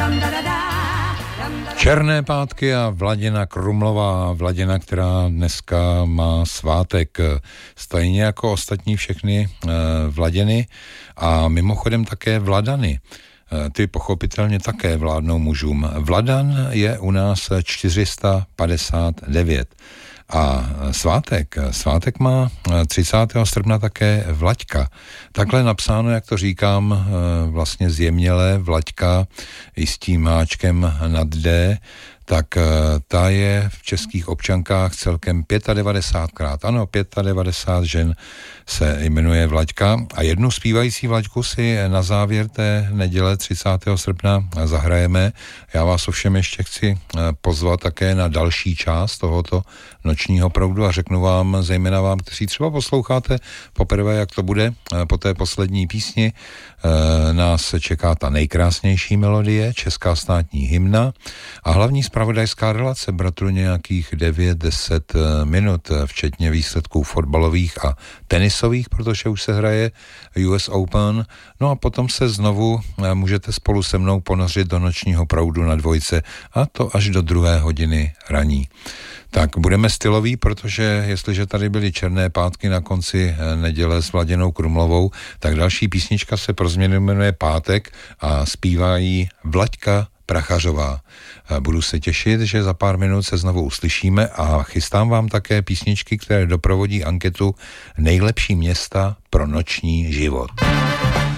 Černé pátky a Vladina Krumlová, Vladina, která dneska má svátek, stejně jako ostatní všechny Vladiny a mimochodem také Vladany. Ty pochopitelně také vládnou mužům. Vladan je u nás 459. A svátek má 30. srpna také Vlaďka. Takhle napsáno, jak to říkám, vlastně zjemněle Vlaďka i s tím máčkem nad D, tak ta je v českých občankách celkem 95krát. Ano, 95 žen se jmenuje Vlaďka a jednu zpívající Vlaďku si na závěr té neděle 30. srpna zahrajeme. Já vás ovšem ještě chci pozvat také na další část tohoto nočního proudu a řeknu vám, zejména vám, kteří třeba posloucháte poprvé, jak to bude po té poslední písni. Nás čeká ta nejkrásnější melodie, česká státní hymna a hlavní zpravodajská relace bratru nějakých 9-10 minut, včetně výsledků fotbalových a tenisových, protože už se hraje US Open. No a potom se znovu můžete spolu se mnou ponořit do nočního proudu na dvojce a to až do 2 hodiny raní. Tak budeme styloví, protože jestliže tady byly černé pátky na konci neděle s Vladinou Krumlovou, tak další písnička se pro změnu jmenuje Pátek a zpívá jí Vlaďka Prachařová. Budu se těšit, že za pár minut se znovu uslyšíme a chystám vám také písničky, které doprovodí anketu Nejlepší města pro noční život.